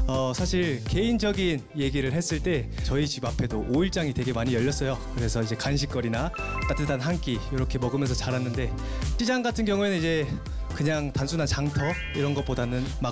사실 개인적인 얘기를 했을 때 저희 집 앞에도 오일장이 되게 많이 열렸어요. 그래서 이제 간식거리나 따뜻한 한 끼 이렇게 먹으면서 자랐는데, 시장 같은 경우에는 이제 그냥 단순한 장터 이런 것보다는 막